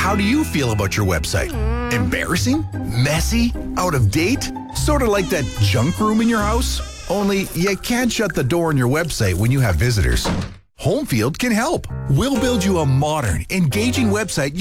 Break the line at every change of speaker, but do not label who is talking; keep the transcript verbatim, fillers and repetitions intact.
How do you feel about your website? Embarrassing? Messy? Out of date? Sort of like that junk room in your house? Only you can't shut the door on your website when you have visitors. Homefield can help. We'll build you a modern, engaging website